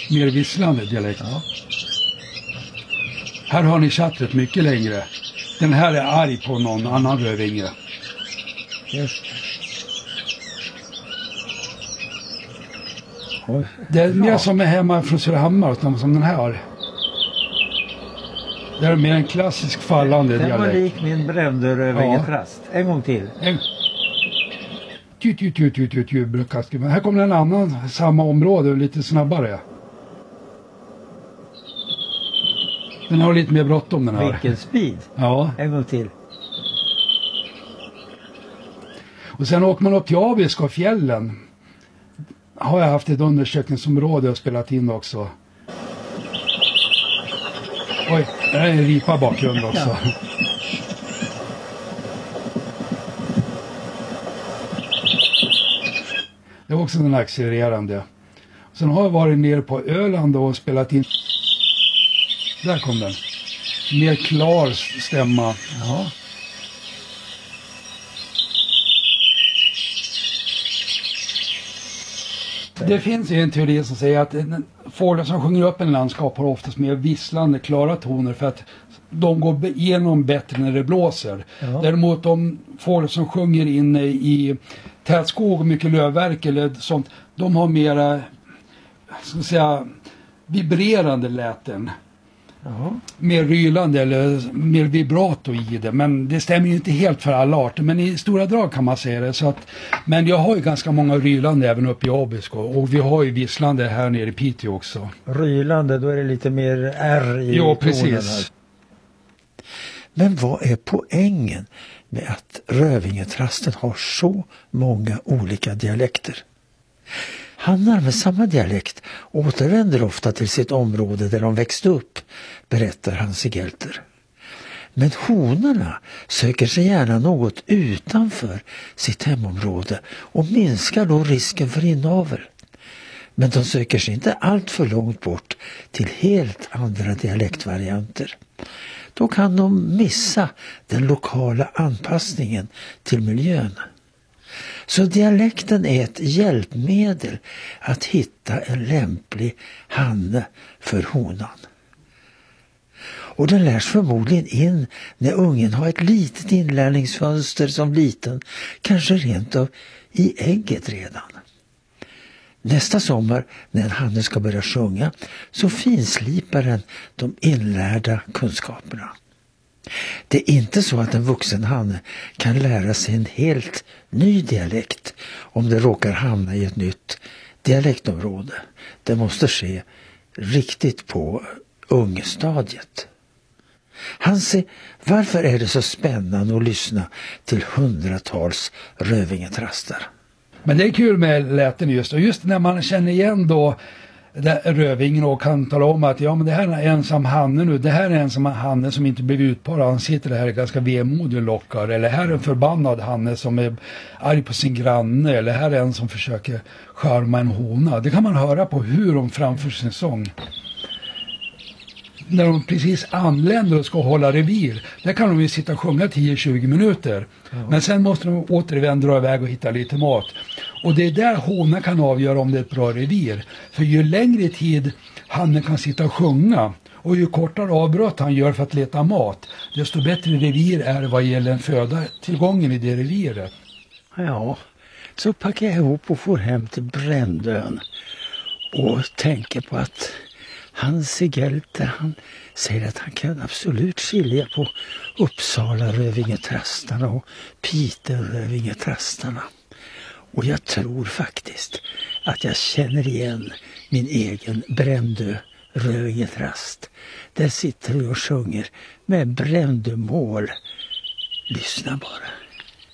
mer visslande dialekt. Ja. Här har ni chattret mycket längre. Den här är arg på någon annan rövinge. Just. Oj. Det är mer som är hemma från Surahammar som den här. Det är mer en klassisk fallande Den var dialekt. lik min Brändö-rövingetrast. En gång till. Brukar skriva. Här kommer en annan, samma område, lite snabbare. Den har lite mer bråttom den här. Vilken speed. Ja. En gång till. Och sen åker man upp till Abisko och fjällen. Har jag haft ett undersökningsområde och spelat in också. Oj, det är en ripa bakgrund också. Ja. Det är också den accelererande. Sen har jag varit nere på Öland och spelat in. Där kom den. Mer klar stämma. Ja. Det finns ju en teori som säger att fåglar som sjunger upp en landskap har oftast mer visslande, klara toner för att de går igenom bättre när det blåser. Ja. Däremot de fåglar som sjunger inne i tät skog och mycket lövverk eller sånt, de har mera, ska jag säga, vibrerande läten. Ja. Mer rylande eller mer vibrato i det, men det stämmer ju inte helt för alla arter, men i stora drag kan man säga det. Så att, men jag har ju ganska många rylande även uppe i Abisko och vi har ju visslande här nere i Piteå också. Rylande, då är det lite mer R i Ja, tonen precis. här. Men vad är poängen med att rövingetrasten har så många olika dialekter? Hannar med samma dialekt återvänder ofta till sitt område där de växte upp, berättar Hansi Gelter. Men honorna söker sig gärna något utanför sitt hemområde och minskar då risken för inavel. Men de söker sig inte allt för långt bort till helt andra dialektvarianter. Då kan de missa den lokala anpassningen till miljön. Så dialekten är ett hjälpmedel att hitta en lämplig hanne för honan. Och den lärs förmodligen in när ungen har ett litet inlärningsfönster som liten, kanske rent av i ägget redan. Nästa sommar när en hanne ska börja sjunga så finslipar den de inlärda kunskaperna. Det är inte så att en vuxen hanne kan lära sig en helt ny dialekt om det råkar hamna i ett nytt dialektområde. Det måste ske riktigt på ungstadiet. Hansi, varför är det så spännande att lyssna till hundratals rövingetrastar? Men det är kul med läten just, och just när man känner igen då rövingen och kan tala om att ja, men det här är en ensam hanne nu, det här är en ensam hanne som inte blev utparad, han sitter där ganska vemodig och lockar, eller här är en förbannad hanne som är arg på sin granne, eller här är en som försöker skärma en hona. Det kan man höra på hur de framför sin sång. När de precis anländer och ska hålla revir, där kan de ju sitta och sjunga 10-20 minuter. Ja. Men sen måste de återigen dra iväg och hitta lite mat. Och det är där honan kan avgöra om det är ett bra revir. För ju längre tid hannen kan sitta och sjunga och ju kortare avbrott han gör för att leta mat, desto bättre revir är det vad gäller en föda tillgången i det reviret. Ja, så packar jag ihop och får hem till Brändön och tänker på att Hansi Gelter, han säger att han kan absolut skilja på Uppsala rövingetrastarna och Piteå rövingetrastarna. Och jag tror faktiskt att jag känner igen min egen Brändö rövingetrast. Där sitter vi och sjunger med Brändömål. Lyssna bara.